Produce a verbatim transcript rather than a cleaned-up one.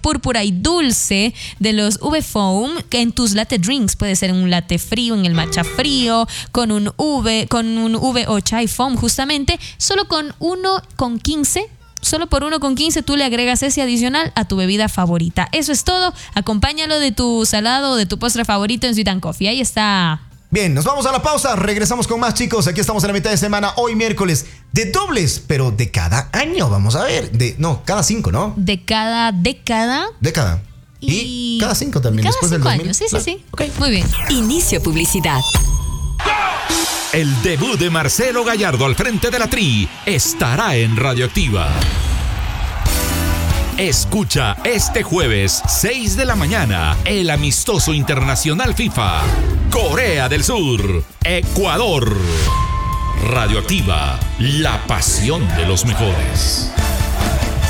púrpura y dulce de los V Foam en tus latte drinks. Puede ser un latte frío, en el matcha frío, con un V, con un V o chai foam justamente, solo con uno con quince. Solo por uno con quince tú le agregas ese adicional a tu bebida favorita. Eso es todo. Acompáñalo de tu salado o de tu postre favorito en Sweet and Coffee. Ahí está. Bien, nos vamos a la pausa. Regresamos con más, chicos. Aquí estamos en la mitad de semana. Hoy miércoles de dobles, pero de cada año. Vamos a ver. De, no, cada cinco, ¿no? De cada década. Década. Y, y cada cinco también. Cada después cinco del dos mil. años. Sí, claro. sí, sí. Okay. Muy bien. Inicio publicidad. El debut de Marcelo Gallardo al frente de la Tri estará en Radioactiva. Escucha este jueves, seis de la mañana, el amistoso internacional FIFA. Corea del Sur, Ecuador. Radioactiva, la pasión de los mejores.